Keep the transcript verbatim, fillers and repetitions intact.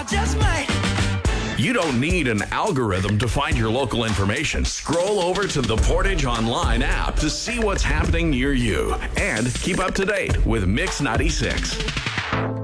just might. You don't need an algorithm to find your local information. Scroll over to the Portage Online app to see what's happening near you and keep up to date with Mix ninety-six.